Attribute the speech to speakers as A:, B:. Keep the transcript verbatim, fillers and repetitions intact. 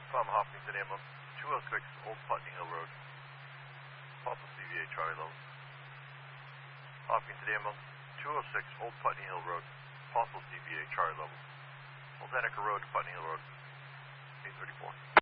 A: from Hopkinton Ambulance, two oh six Old Putney Hill Road, possible C V A Charlie level. Hopkinton Ambulance, two oh six Old Putney Hill Road, possible C V A Charlie level. Old Henniker Road, Putney Hill Road, eight thirty-four.